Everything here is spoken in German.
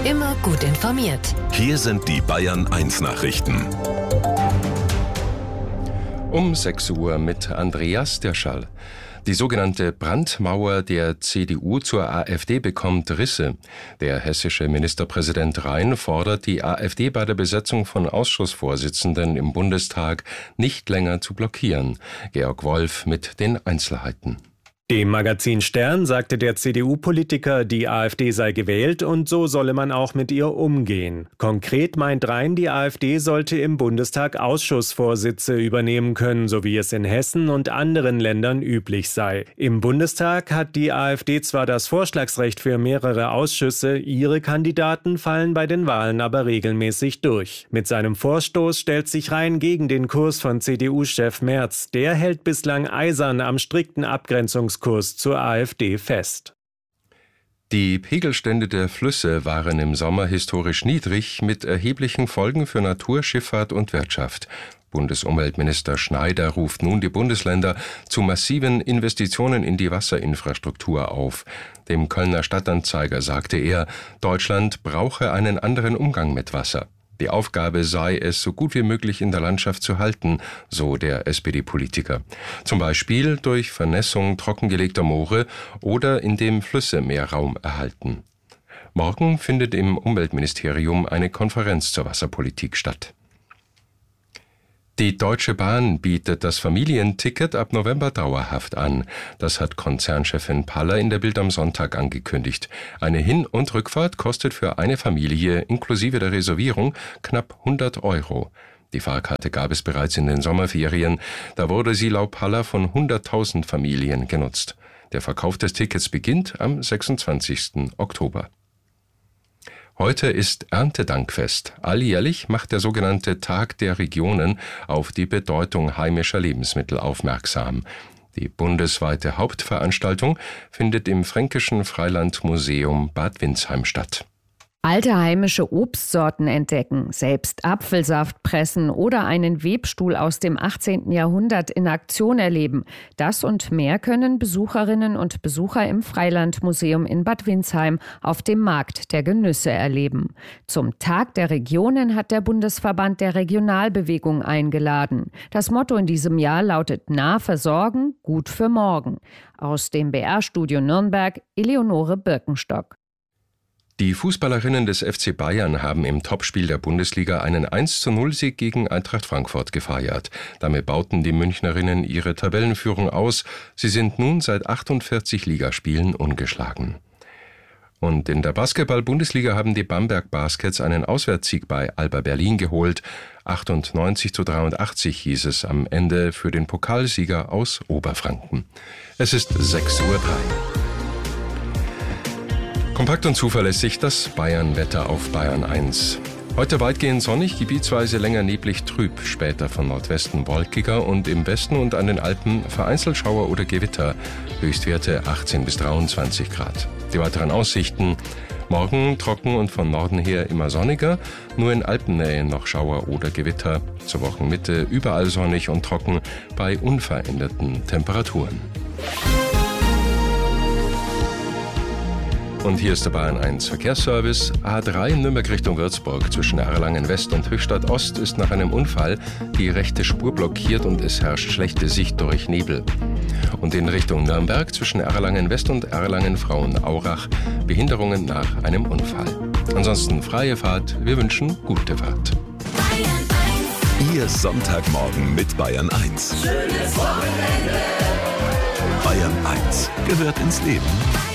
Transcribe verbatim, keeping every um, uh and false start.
Immer gut informiert. Hier sind die Bayern eins Nachrichten. Um sechs Uhr mit Andreas Dirschall. Die sogenannte Brandmauer der C D U zur AfD bekommt Risse. Der hessische Ministerpräsident Rhein fordert die AfD bei der Besetzung von Ausschussvorsitzenden im Bundestag nicht länger zu blockieren. Georg Wolf mit den Einzelheiten. Dem Magazin Stern sagte der C D U-Politiker, die AfD sei gewählt und so solle man auch mit ihr umgehen. Konkret meint Rhein, die AfD sollte im Bundestag Ausschussvorsitze übernehmen können, so wie es in Hessen und anderen Ländern üblich sei. Im Bundestag hat die AfD zwar das Vorschlagsrecht für mehrere Ausschüsse, ihre Kandidaten fallen bei den Wahlen aber regelmäßig durch. Mit seinem Vorstoß stellt sich Rhein gegen den Kurs von C D U-Chef Merz. Der hält bislang eisern am strikten Abgrenzungskurs Kurs zur AfD fest. Die Pegelstände der Flüsse waren im Sommer historisch niedrig, mit erheblichen Folgen für Natur, Schifffahrt und Wirtschaft. Bundesumweltminister Schneider ruft nun die Bundesländer zu massiven Investitionen in die Wasserinfrastruktur auf. Dem Kölner Stadtanzeiger sagte er, Deutschland brauche einen anderen Umgang mit Wasser. Die Aufgabe sei es, so gut wie möglich in der Landschaft zu halten, so der S P D-Politiker. Zum Beispiel durch Vernässung trockengelegter Moore oder indem Flüsse mehr Raum erhalten. Morgen findet im Umweltministerium eine Konferenz zur Wasserpolitik statt. Die Deutsche Bahn bietet das Familienticket ab November dauerhaft an. Das hat Konzernchefin Paller in der Bild am Sonntag angekündigt. Eine Hin- und Rückfahrt kostet für eine Familie inklusive der Reservierung knapp hundert Euro. Die Fahrkarte gab es bereits in den Sommerferien. Da wurde sie laut Paller von hunderttausend Familien genutzt. Der Verkauf des Tickets beginnt am sechsundzwanzigsten Oktober. Heute ist Erntedankfest. Alljährlich macht der sogenannte Tag der Regionen auf die Bedeutung heimischer Lebensmittel aufmerksam. Die bundesweite Hauptveranstaltung findet im Fränkischen Freilandmuseum Bad Windsheim statt. Alte heimische Obstsorten entdecken, selbst Apfelsaft pressen oder einen Webstuhl aus dem achtzehnten Jahrhundert in Aktion erleben. Das und mehr können Besucherinnen und Besucher im Freilandmuseum in Bad Windsheim auf dem Markt der Genüsse erleben. Zum Tag der Regionen hat der Bundesverband der Regionalbewegung eingeladen. Das Motto in diesem Jahr lautet nah versorgen, gut für morgen. Aus dem B R-Studio Nürnberg Eleonore Birkenstock. Die Fußballerinnen des F C Bayern haben im Topspiel der Bundesliga einen eins zu null Sieg gegen Eintracht Frankfurt gefeiert. Damit bauten die Münchnerinnen ihre Tabellenführung aus. Sie sind nun seit achtundvierzig Ligaspielen ungeschlagen. Und in der Basketball-Bundesliga haben die Bamberg Baskets einen Auswärtssieg bei Alba Berlin geholt. achtundneunzig zu dreiundachtzig hieß es am Ende für den Pokalsieger aus Oberfranken. Es ist sechs Uhr drei. Kompakt und zuverlässig das Bayern-Wetter auf Bayern eins. Heute weitgehend sonnig, gebietsweise länger neblig trüb, später von Nordwesten wolkiger und im Westen und an den Alpen vereinzelt Schauer oder Gewitter. Höchstwerte achtzehn bis dreiundzwanzig Grad. Die weiteren Aussichten: Morgen trocken und von Norden her immer sonniger, nur in Alpennähe noch Schauer oder Gewitter. Zur Wochenmitte überall sonnig und trocken bei unveränderten Temperaturen. Und hier ist der Bayern eins Verkehrsservice. A drei Nürnberg Richtung Würzburg zwischen Erlangen West und Höchstadt Ost ist nach einem Unfall die rechte Spur blockiert und es herrscht schlechte Sicht durch Nebel. Und in Richtung Nürnberg zwischen Erlangen West und Erlangen Frauenaurach Behinderungen nach einem Unfall. Ansonsten freie Fahrt, wir wünschen gute Fahrt. Ihr Sonntagmorgen mit Bayern eins. Schönes Wochenende. Bayern eins gehört ins Leben.